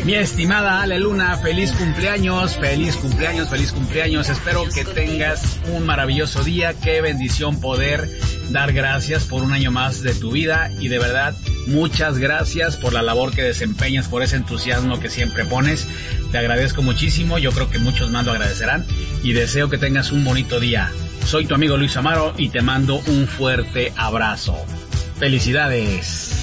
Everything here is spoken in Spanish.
Mi estimada Ale Luna, feliz cumpleaños, feliz cumpleaños, feliz cumpleaños. Espero que tengas un maravilloso día. Qué bendición poder dar gracias por un año más de tu vida. Y de verdad, muchas gracias por la labor que desempeñas, por ese entusiasmo que siempre pones. Te agradezco muchísimo, yo creo que muchos más lo agradecerán. Y deseo que tengas un bonito día. Soy tu amigo Luis Amaro y te mando un fuerte abrazo. ¡Felicidades!